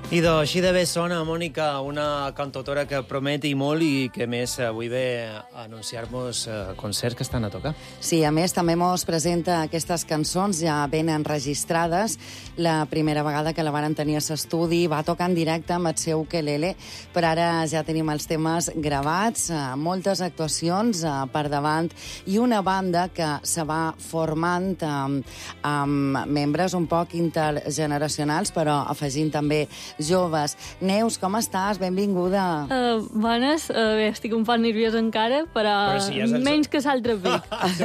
Així de bé sona, Mònica, una cantautora que promet i molt i que, més, avui ve a anunciar-nos concerts que estan a tocar. Sí, a més, també mos presenta aquestes cançons ja ben enregistrades. La primera vegada que la varen tenir a l'estudi va tocar en directe amb el seu ukelele, però ara ja tenim els temes gravats, moltes actuacions per davant i una banda que se va formant amb membres un poc intergeneracionals, però afegint també joves. Neus, com estàs? Benvinguda. Bones. Bé, estic un poc nerviosa encara, però si ja menys que l'altre pic.